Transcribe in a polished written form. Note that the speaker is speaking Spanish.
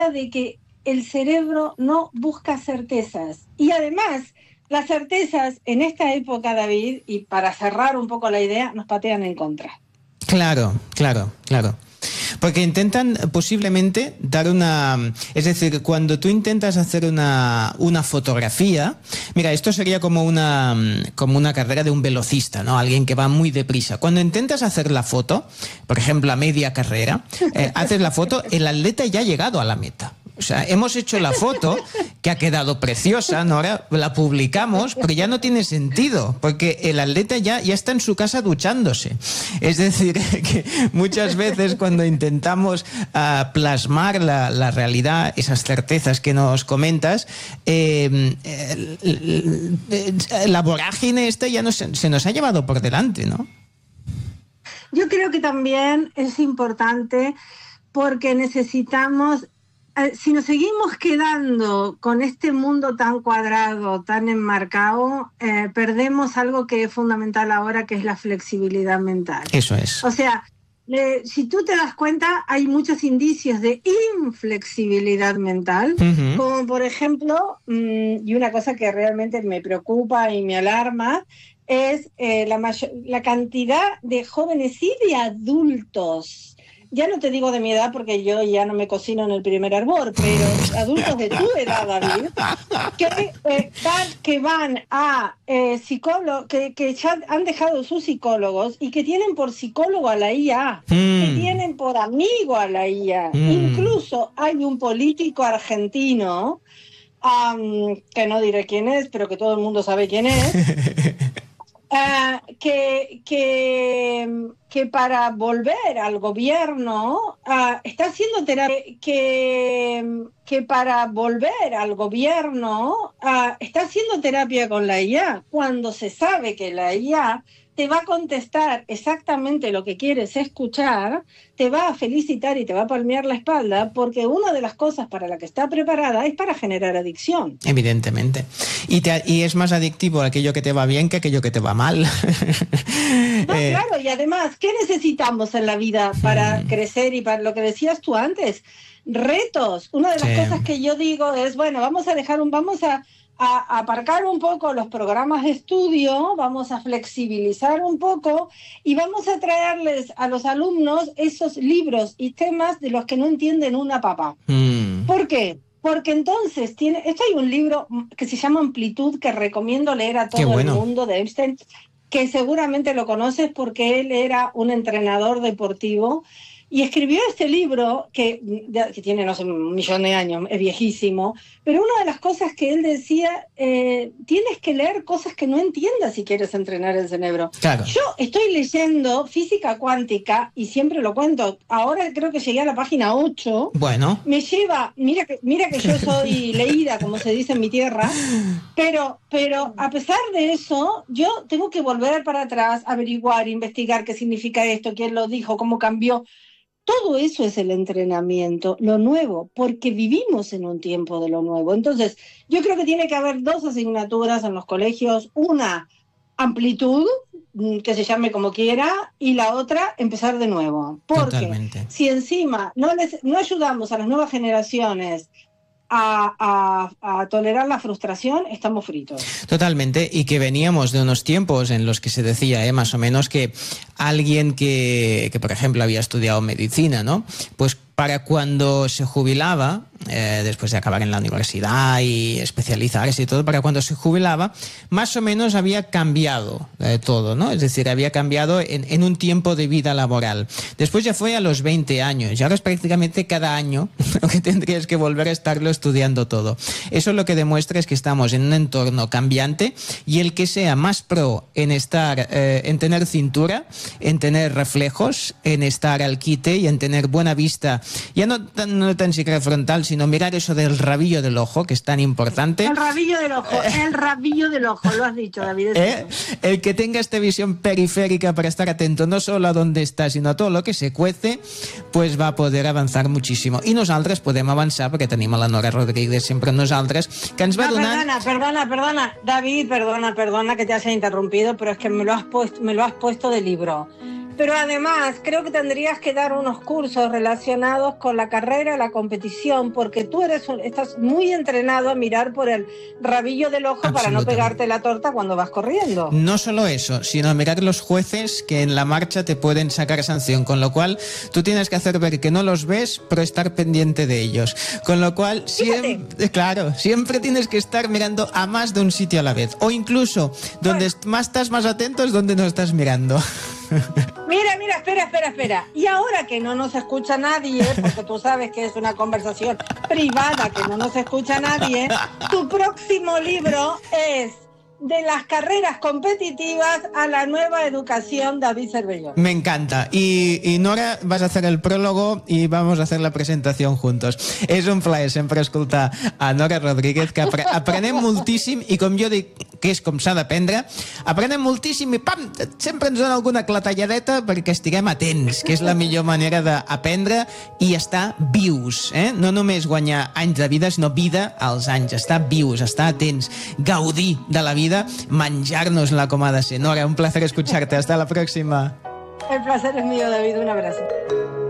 de que el cerebro no busca certezas. Y además, las certezas en esta época, David, y para cerrar un poco la idea, nos patean en contra. Claro. Porque intentan posiblemente dar una... Es decir, cuando tú intentas hacer una fotografía... Mira, esto sería como una carrera de un velocista, ¿no? Alguien que va muy deprisa. Cuando intentas hacer la foto, por ejemplo, a media carrera, haces la foto, el atleta ya ha llegado a la meta. O sea, hemos hecho la foto, que ha quedado preciosa, ¿no? Ahora la publicamos, pero ya no tiene sentido, porque el atleta ya está en su casa duchándose. Es decir, que muchas veces cuando intentamos plasmar la realidad, esas certezas que nos comentas, la vorágine esta ya se nos ha llevado por delante, ¿no? Yo creo que también es importante porque necesitamos... Si nos seguimos quedando con este mundo tan cuadrado, tan enmarcado, perdemos algo que es fundamental ahora, que es la flexibilidad mental. Eso es. O sea, si tú te das cuenta, hay muchos indicios de inflexibilidad mental, como por ejemplo, y una cosa que realmente me preocupa y me alarma, es la cantidad de jóvenes y de adultos. Ya no te digo de mi edad porque yo ya no me cocino en el primer hervor, pero adultos de tu edad, David, que van a psicólogos, que ya han dejado sus psicólogos y que tienen por psicólogo a la IA, que tienen por amigo a la IA. Incluso hay un político argentino, que no diré quién es, pero que todo el mundo sabe quién es, que para volver al gobierno está haciendo terapia, que para volver al gobierno está haciendo terapia con la IA, cuando se sabe que la IA te va a contestar exactamente lo que quieres escuchar, te va a felicitar y te va a palmear la espalda, porque una de las cosas para la que está preparada es para generar adicción. Evidentemente. Y es más adictivo aquello que te va bien que aquello que te va mal. No, claro, y además, ¿qué necesitamos en la vida para crecer? Y para lo que decías tú antes, retos. Una de las cosas que yo digo es, bueno, vamos a aparcar un poco los programas de estudio, vamos a flexibilizar un poco y vamos a traerles a los alumnos esos libros y temas de los que no entienden una papa. ¿Por qué? Porque entonces hay un libro que se llama Amplitud, que recomiendo leer a todo el mundo, de Epstein, que seguramente lo conoces porque él era un entrenador deportivo y escribió este libro que tiene, no sé, 1.000.000 de años, es viejísimo, pero una de las cosas que él decía, tienes que leer cosas que no entiendas si quieres entrenar el cerebro. Claro. Yo estoy leyendo física cuántica y siempre lo cuento, ahora creo que llegué a la página 8. Bueno. Me lleva, mira que yo soy leída, como se dice en mi tierra, pero a pesar de eso, yo tengo que volver para atrás, averiguar, investigar qué significa esto, quién lo dijo, cómo cambió. Todo eso es el entrenamiento, lo nuevo, porque vivimos en un tiempo de lo nuevo. Entonces, yo creo que tiene que haber 2 asignaturas en los colegios, una amplitud, que se llame como quiera, y la otra, empezar de nuevo. Porque Totalmente. si encima no ayudamos a las nuevas generaciones a tolerar la frustración, estamos fritos. Totalmente, y que veníamos de unos tiempos en los que se decía, más o menos, que alguien que por ejemplo había estudiado medicina, ¿no? Pues para cuando se jubilaba, después de acabar en la universidad y especializarse y todo, para cuando se jubilaba, más o menos había cambiado todo, ¿no? Es decir, había cambiado en un tiempo de vida laboral. Después ya fue a los 20 años, y ahora es prácticamente cada año lo que tendrías que volver a estarlo estudiando todo. Eso lo que demuestra es que estamos en un entorno cambiante, y el que sea más pro en estar, en tener cintura, en tener reflejos, en estar al quite y en tener buena vista, ya no tan siquiera frontal, sino mirar eso del rabillo del ojo, que es tan importante. El rabillo del ojo, lo has dicho, David. El que tenga esta visión periférica para estar atento no solo a dónde está, sino a todo lo que se cuece, pues va a poder avançar muchísimo. I nosaltres podem avançar perquè tenim a la Nora Rodríguez sempre amb nosaltres, que ens va donant... Perdona, David, perdona que te haya interrumpido, pero es que me lo has puesto de libro. Pero además creo que tendrías que dar unos cursos relacionados con la carrera, la competición, porque tú estás muy entrenado a mirar por el rabillo del ojo para no pegarte la torta cuando vas corriendo. No solo eso, sino a mirar los jueces que en la marcha te pueden sacar sanción, con lo cual tú tienes que hacer ver que no los ves, pero estar pendiente de ellos. Con lo cual, siempre tienes que estar mirando a más de un sitio a la vez. O incluso, donde más estás más atento es donde no estás mirando. Mira, espera. Y ahora que no nos escucha nadie, porque tú sabes que es una conversación privada, que no nos escucha nadie, tu próximo libro es De las carreras competitivas a la nueva educación, David Cervelló. Me encanta. Y Nora, vas a hacer el prólogo y vamos a hacer la presentació juntos. És un plaer sempre escoltar a Nora Rodríguez, que aprenem moltíssim i com jo dic, que és com s'ha d'aprendre, aprenem moltíssim i pam, sempre ens dona alguna clatalladeta perquè estiguem atents, que és la millor manera d'aprendre i estar vius. No només guanyar anys de vida, sinó vida als anys. Estar vius, estar atents, gaudir de la vida, menjar-nos-la com ha de ser. Nora, un placer escucharte. Hasta la próxima. El placer es mío, David. Un abrazo.